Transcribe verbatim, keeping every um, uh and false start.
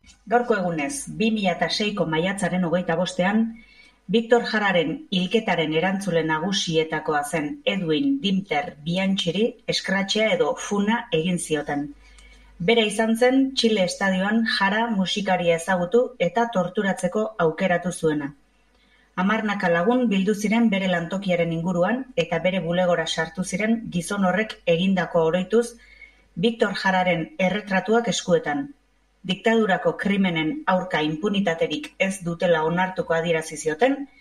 Gaurko egunez, bi mila seiko maiatzaren hogeita bostean, Victor Jararen hilketaren erantzule nagusietakoa zen Edwin Dimter Bianchiri eskratxea edo funa egin zioten. Bere izan zen Txile estadioan Jara musikaria ezagutu eta torturatzeko aukeratu zuena. Hamarnaka lagun bildu ziren bere lantokiaren inguruan eta bere bulegora sartu ziren gizon horrek egindako oroituz Victor Jararen erretratuak eskuetan. Diktadurako krimenen aurka inpunitaterik ez dutela onartuko adierazi zioten